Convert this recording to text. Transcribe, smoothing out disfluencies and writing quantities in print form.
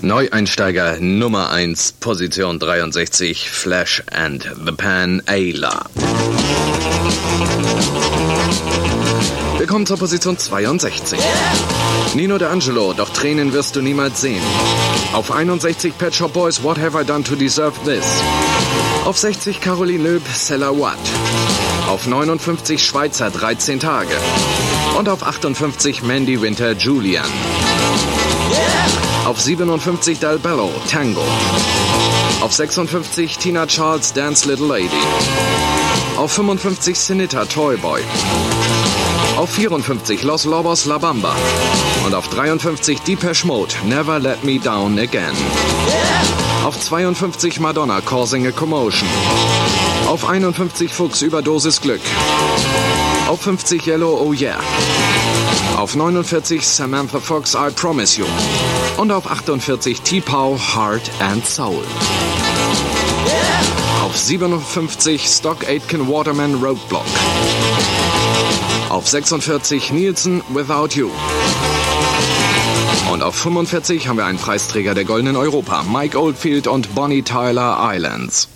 Neueinsteiger Nummer 1, Position 63, Flash and the Pan, Ayla. Wir kommen zur Position 62. Nino D'Angelo, doch Tränen wirst du niemals sehen. Auf 61 Pet Shop Boys, What Have I Done to Deserve This? Auf 60 Caroline Loeb, Salawat. Auf 59 Schweizer, 13 Tage. Und auf 58 Mandy Winter, Julian. Auf 57 Del Bello, Tango. Auf 56 Tina Charles, Dance Little Lady. Auf 55 Sinita, Toyboy. Auf 54 Los Lobos, La Bamba. Und auf 53 Depeche Mode, Never Let Me Down Again. Auf 52 Madonna, Causing a Commotion. Auf 51 Fuchs, Überdosis Glück. Auf 50 Yellow, Oh Yeah. Auf 49 Samantha Fox, I Promise You. Und auf 48 T-Pow, Heart and Soul. Auf 57 Stock Aitken Waterman, Roadblock. Auf 46 Nielsen, Without You. Und auf 45 haben wir einen Preisträger der Goldenen Europa, Mike Oldfield und Bonnie Tyler, Islands.